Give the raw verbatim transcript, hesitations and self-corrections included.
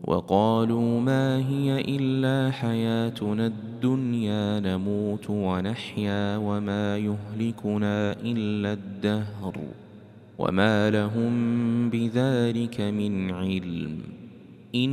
وقالوا ما هي إلا حياتنا الدنيا نموت ونحيا وما يهلكنا إلا الدهر وما لهم بذلك من علم.